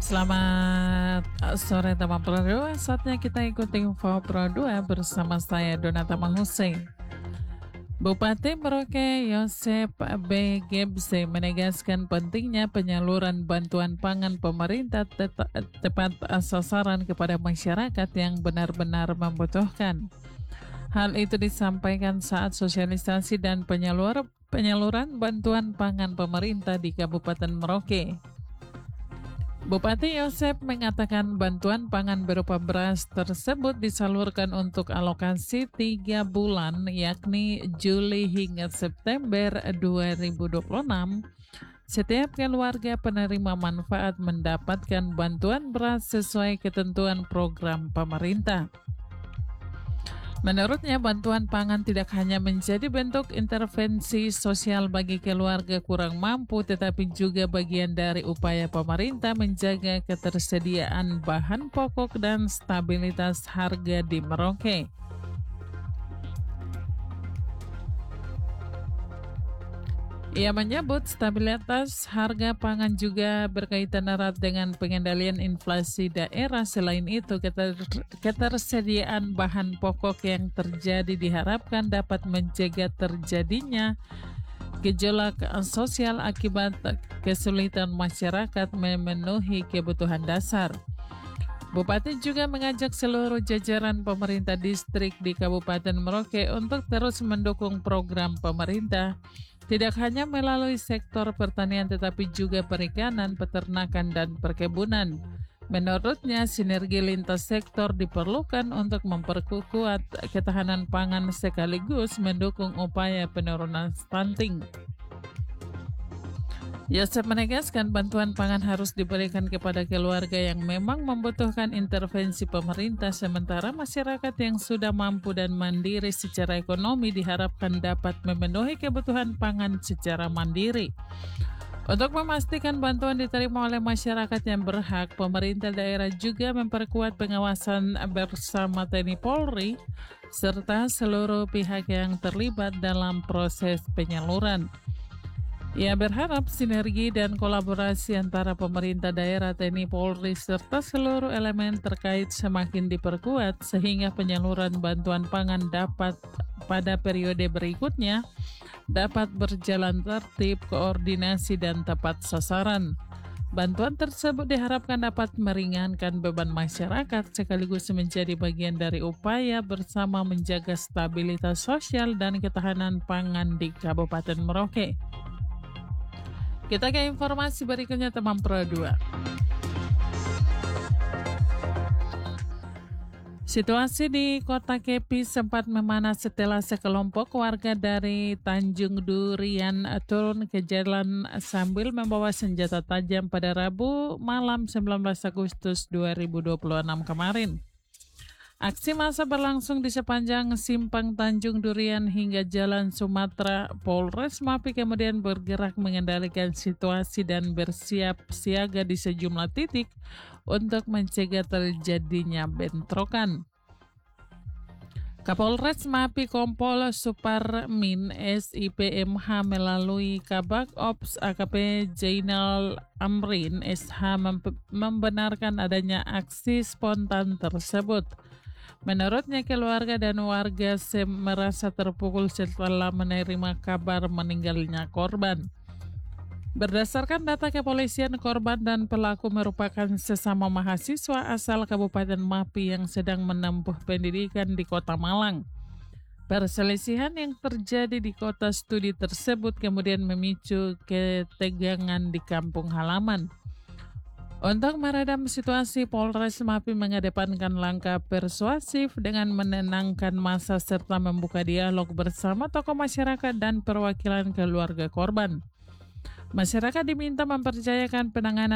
Selamat sore teman Pro 2. Saatnya kita ikuti info Pro 2 bersama saya Donata Hussein. Bupati Merauke Yosep B. Gebse menegaskan pentingnya penyaluran bantuan pangan pemerintah tepat sasaran kepada masyarakat yang benar-benar membutuhkan. Hal itu disampaikan saat sosialisasi dan penyaluran bantuan pangan pemerintah di Kabupaten Merauke. Bupati Yosep mengatakan bantuan pangan berupa beras tersebut disalurkan untuk alokasi 3 bulan yakni Juli hingga September 2026. Setiap keluarga penerima manfaat mendapatkan bantuan beras sesuai ketentuan program pemerintah. Menurutnya, bantuan pangan tidak hanya menjadi bentuk intervensi sosial bagi keluarga kurang mampu, tetapi juga bagian dari upaya pemerintah menjaga ketersediaan bahan pokok dan stabilitas harga di Merauke. Ia menyebut stabilitas harga pangan juga berkaitan erat dengan pengendalian inflasi daerah. Selain itu, ketersediaan bahan pokok yang terjadi diharapkan dapat mencegah terjadinya gejolak sosial akibat kesulitan masyarakat memenuhi kebutuhan dasar. Bupati juga mengajak seluruh jajaran pemerintah distrik di Kabupaten Merauke untuk terus mendukung program pemerintah, tidak hanya melalui sektor pertanian tetapi juga perikanan, peternakan, dan perkebunan. Menurutnya, sinergi lintas sektor diperlukan untuk memperkuat ketahanan pangan sekaligus mendukung upaya penurunan stunting. Yosep menegaskan bantuan pangan harus diberikan kepada keluarga yang memang membutuhkan intervensi pemerintah, sementara masyarakat yang sudah mampu dan mandiri secara ekonomi diharapkan dapat memenuhi kebutuhan pangan secara mandiri. Untuk memastikan bantuan diterima oleh masyarakat yang berhak, pemerintah daerah juga memperkuat pengawasan bersama TNI Polri serta seluruh pihak yang terlibat dalam proses penyaluran. Ia berharap sinergi dan kolaborasi antara pemerintah daerah, TNI Polri, serta seluruh elemen terkait semakin diperkuat sehingga penyaluran bantuan pangan dapat pada periode berikutnya dapat berjalan tertib, koordinasi, dan tepat sasaran. Bantuan tersebut diharapkan dapat meringankan beban masyarakat sekaligus menjadi bagian dari upaya bersama menjaga stabilitas sosial dan ketahanan pangan di Kabupaten Merauke. Kita ke informasi berikutnya teman Pro 2. Situasi di Kota Kepi sempat memanas setelah sekelompok warga dari Tanjung Durian turun ke jalan sambil membawa senjata tajam pada Rabu malam 19 Agustus 2026 kemarin. Aksi massa berlangsung di sepanjang simpang Tanjung Durian hingga Jalan Sumatera. Polres Mapi kemudian bergerak mengendalikan situasi dan bersiap siaga di sejumlah titik untuk mencegah terjadinya bentrokan. Kapolres Mapi Kompol Suparmin SIPMH melalui Kabak Ops AKP Jainal Amrin SH membenarkan adanya aksi spontan tersebut. Menurutnya, keluarga dan warga merasa terpukul setelah menerima kabar meninggalnya korban. Berdasarkan data kepolisian, korban dan pelaku merupakan sesama mahasiswa asal Kabupaten Mapi yang sedang menempuh pendidikan di Kota Malang. Perselisihan yang terjadi di kota studi tersebut kemudian memicu ketegangan di kampung halaman. Untuk meredam situasi, Polres Mapi mengedepankan langkah persuasif dengan menenangkan massa serta membuka dialog bersama tokoh masyarakat dan perwakilan keluarga korban. Masyarakat diminta mempercayakan penanganan